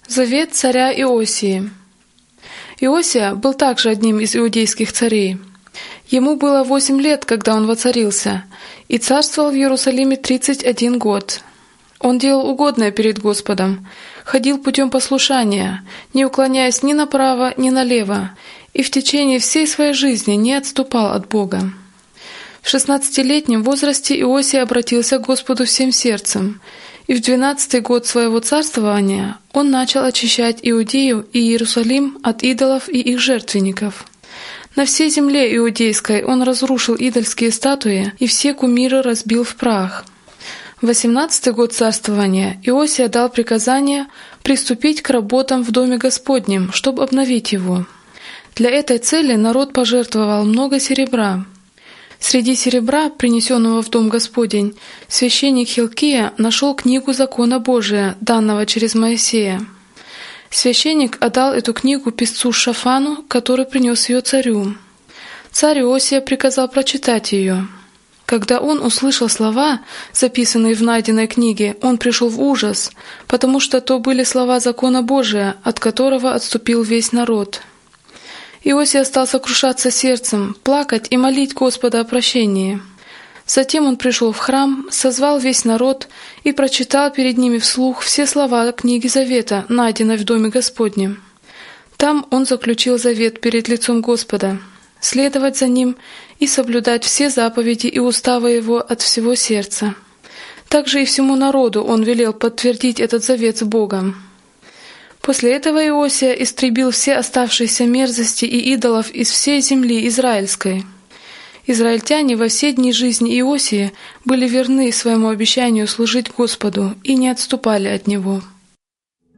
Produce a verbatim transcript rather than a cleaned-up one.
Завет царя Иосии. Иосия был также одним из иудейских царей. Ему было восемь лет, когда он воцарился, и царствовал в Иерусалиме тридцать один год. Он делал угодное перед Господом, ходил путем послушания, не уклоняясь ни направо, ни налево, и в течение всей своей жизни не отступал от Бога. В шестнадцатилетнем возрасте Иосия обратился к Господу всем сердцем, и в двенадцатый год своего царствования он начал очищать Иудею и Иерусалим от идолов и их жертвенников. На всей земле иудейской он разрушил идольские статуи и все кумиры разбил в прах. В восемнадцатый год царствования Иосия дал приказание приступить к работам в Доме Господнем, чтобы обновить его. Для этой цели народ пожертвовал много серебра. Среди серебра, принесенного в Дом Господень, священник Хилкия нашел книгу Закона Божия, данного через Моисея. Священник отдал эту книгу писцу Шафану, который принес ее царю. Царь Иосия приказал прочитать ее. Когда он услышал слова, записанные в найденной книге, он пришел в ужас, потому что то были слова Закона Божия, от которого отступил весь народ. Иосия стал сокрушаться сердцем, плакать и молить Господа о прощении. Затем он пришел в храм, созвал весь народ и прочитал перед ними вслух все слова книги Завета, найденной в Доме Господнем. Там он заключил завет перед лицом Господа, следовать за ним и соблюдать все заповеди и уставы его от всего сердца. Также и всему народу он велел подтвердить этот завет с Богом. После этого Иосия истребил все оставшиеся мерзости и идолов из всей земли израильской. Израильтяне во все дни жизни Иосии были верны своему обещанию служить Господу и не отступали от него.